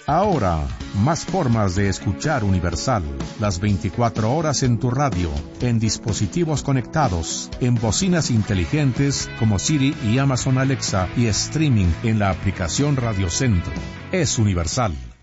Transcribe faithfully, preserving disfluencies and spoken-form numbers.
Ahora, más formas de escuchar Universal, las veinticuatro horas en tu radio, en dispositivos conectados, en bocinas inteligentes como Siri y Amazon Alexa y streaming en la aplicación Radio Centro. Es Universal.